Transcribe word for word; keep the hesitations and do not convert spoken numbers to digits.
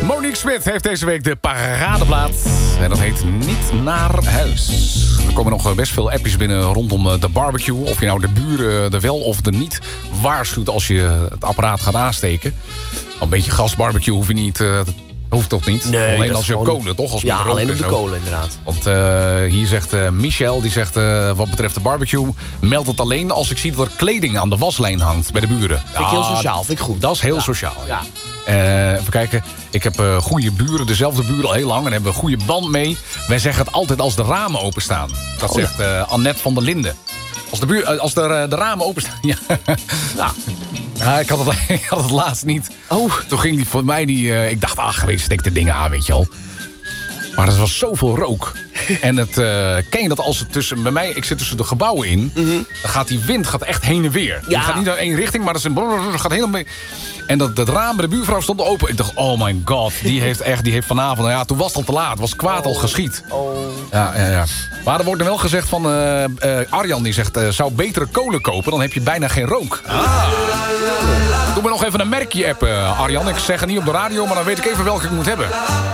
Monique Smit heeft deze week de paradeplaat. En dat heet Niet naar huis. Er komen nog best veel appjes binnen rondom de barbecue. Of je nou de buren er wel of er niet waarschuwt als je het apparaat gaat aansteken. Al een beetje gasbarbecue hoef je niet... Uh, hoeft toch niet? Nee, alleen als je gewoon... kolen, toch? Als ja, alleen op de kolen inderdaad. Want uh, hier zegt uh, Michel, die zegt uh, wat betreft de barbecue... meld het alleen als ik zie dat er kleding aan de waslijn hangt bij de buren. Vind ik heel sociaal, vind ik goed. Dat is heel ja. sociaal. Ja. Uh, even kijken. Ik heb uh, goede buren, dezelfde buren al heel lang. En hebben we een goede band mee. Wij zeggen het altijd als de ramen openstaan. Dat oh, zegt uh, Annette van der Linden. Als de, buur, uh, als de, uh, de ramen openstaan... ja. Nou... Ja, ik had, het, ik had het laatst niet. Oh. Toen ging die voor mij die... Uh, ik dacht, ach, wees, steek de dingen aan, weet je al. Maar er was zoveel rook. En het, uh, ken je dat als het tussen... Bij mij, ik zit tussen de gebouwen in. Mm-hmm. Dan gaat die wind gaat echt heen en weer. Ja. Die gaat niet naar één richting, maar dat is een... gaat helemaal mee. En dat, dat raam bij de buurvrouw stond open. Ik dacht, oh my god, die heeft echt... Die heeft vanavond... Nou ja, toen was het al te laat. Was kwaad oh. al geschied. Oh. Ja, ja, ja. Maar er wordt er wel gezegd van... Uh, uh, Arjan die zegt... Uh, zou betere kolen kopen, dan heb je bijna geen rook. Ah. Doe me nog even een merkje app, uh, Arjan. Ik zeg het niet op de radio, maar dan weet ik even welke ik moet hebben.